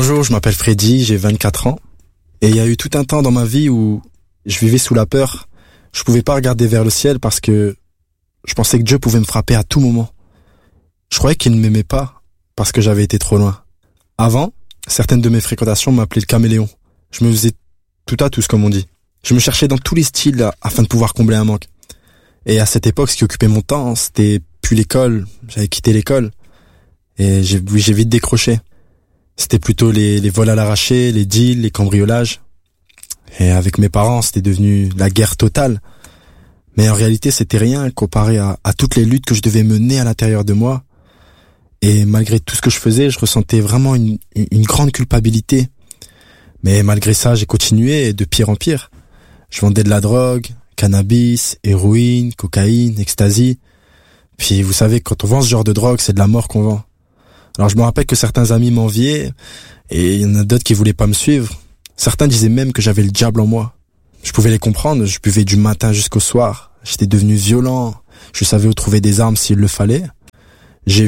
Bonjour, je m'appelle Freddy, j'ai 24 ans. Et il y a eu tout un temps dans ma vie où je vivais sous la peur. Je pouvais pas regarder vers le ciel parce que je pensais que Dieu pouvait me frapper à tout moment. Je croyais qu'il ne m'aimait pas parce que j'avais été trop loin. Avant, certaines de mes fréquentations m'appelaient le caméléon. Je me faisais tout à tous, comme on dit. Je me cherchais dans tous les styles afin de pouvoir combler un manque. Et à cette époque, ce qui occupait mon temps, c'était plus l'école. J'avais quitté l'école. Et j'ai vite décroché. C'était plutôt les vols à l'arraché, les deals, les cambriolages. Et avec mes parents, c'était devenu la guerre totale. Mais en réalité, c'était rien comparé à toutes les luttes que je devais mener à l'intérieur de moi. Et malgré tout ce que je faisais, je ressentais vraiment une grande culpabilité. Mais malgré ça, j'ai continué de pire en pire. Je vendais de la drogue, cannabis, héroïne, cocaïne, ecstasy. Puis vous savez, quand on vend ce genre de drogue, c'est de la mort qu'on vend. Alors je me rappelle que certains amis m'enviaient et il y en a d'autres qui voulaient pas me suivre. Certains disaient même que j'avais le diable en moi. Je pouvais les comprendre, je buvais du matin jusqu'au soir. J'étais devenu violent, je savais où trouver des armes s'il le fallait. J'ai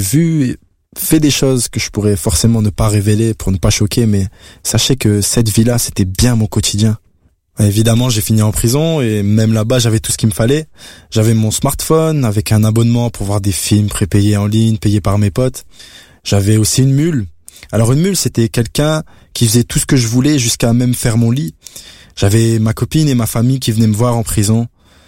fait des choses que je pourrais forcément ne pas révéler pour ne pas choquer, mais sachez que cette vie-là, c'était bien mon quotidien. Évidemment, j'ai fini en prison et même là-bas, j'avais tout ce qu'il me fallait. J'avais mon smartphone avec un abonnement pour voir des films prépayés en ligne, payés par mes potes. J'avais aussi une mule. Alors une mule, c'était quelqu'un qui faisait tout ce que je voulais jusqu'à même faire mon lit. J'avais ma copine et ma famille qui venaient me voir en prison.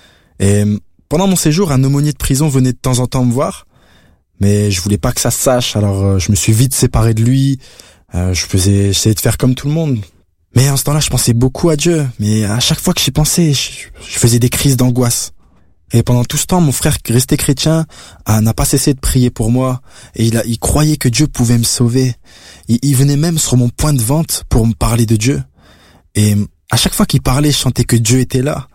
Et pendant mon séjour, un aumônier de prison venait de temps en temps me voir. Mais je voulais pas que ça se sache, alors je me suis vite séparé de lui. J'essayais de faire comme tout le monde. Mais en ce temps-là, je pensais beaucoup à Dieu. Mais à chaque fois que j'y pensais, je faisais des crises d'angoisse. Et pendant tout ce temps, mon frère, resté chrétien, n'a pas cessé de prier pour moi. Et il croyait que Dieu pouvait me sauver. Il venait même sur mon point de vente pour me parler de Dieu. Et à chaque fois qu'il parlait, je sentais que Dieu était là.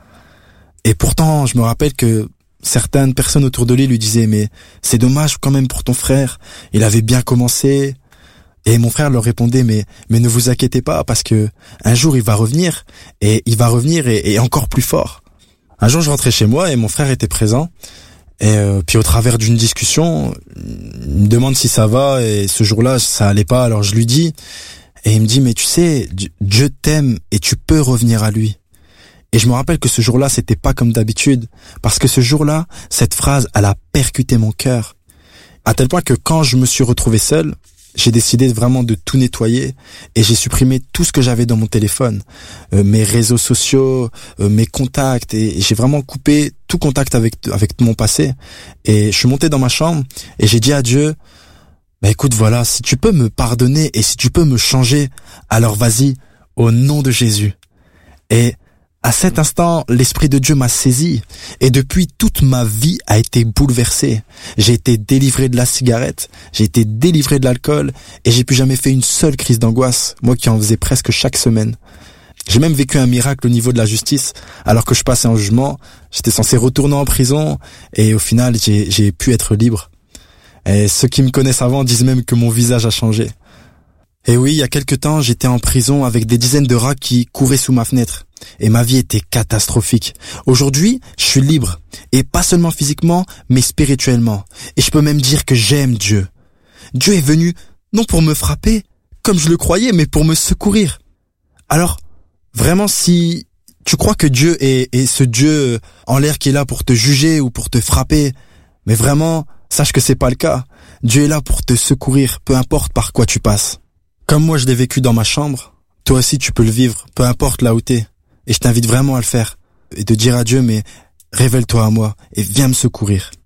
Et pourtant, je me rappelle que certaines personnes autour de lui disaient « Mais c'est dommage quand même pour ton frère. Il avait bien commencé. » Et mon frère leur répondait « Mais ne vous inquiétez pas parce que un jour il va revenir. Et il va revenir et encore plus fort. » Un jour, je rentrais chez moi et mon frère était présent. Et puis au travers d'une discussion, il me demande si ça va et ce jour-là, ça allait pas. Alors je lui dis et il me dit « Mais tu sais, Dieu t'aime et tu peux revenir à lui. » Et je me rappelle que ce jour-là, c'était pas comme d'habitude. Parce que ce jour-là, cette phrase, elle a percuté mon cœur. À tel point que quand je me suis retrouvé seul, j'ai décidé vraiment de tout nettoyer et j'ai supprimé tout ce que j'avais dans mon téléphone, mes réseaux sociaux, mes contacts et j'ai vraiment coupé tout contact avec mon passé. Et je suis monté dans ma chambre et j'ai dit à Dieu, écoute, voilà, si tu peux me pardonner et si tu peux me changer, alors vas-y, au nom de Jésus. Et à cet instant, l'Esprit de Dieu m'a saisi et depuis, toute ma vie a été bouleversée. J'ai été délivré de la cigarette, j'ai été délivré de l'alcool et j'ai plus jamais fait une seule crise d'angoisse, moi qui en faisais presque chaque semaine. J'ai même vécu un miracle au niveau de la justice, alors que je passais en jugement, j'étais censé retourner en prison et au final, j'ai pu être libre. Et ceux qui me connaissent avant disent même que mon visage a changé. Et oui, il y a quelque temps, j'étais en prison avec des dizaines de rats qui couraient sous ma fenêtre. Et ma vie était catastrophique. Aujourd'hui, je suis libre. Et pas seulement physiquement, mais spirituellement. Et je peux même dire que j'aime Dieu. Dieu est venu, non pour me frapper, comme je le croyais, mais pour me secourir. Alors, vraiment, si tu crois que Dieu est ce Dieu en l'air qui est là pour te juger ou pour te frapper, mais vraiment, sache que c'est pas le cas. Dieu est là pour te secourir, peu importe par quoi tu passes. Comme moi je l'ai vécu dans ma chambre, toi aussi tu peux le vivre, peu importe là où t'es. Et je t'invite vraiment à le faire. Et de dire à Dieu, mais révèle-toi à moi et viens me secourir.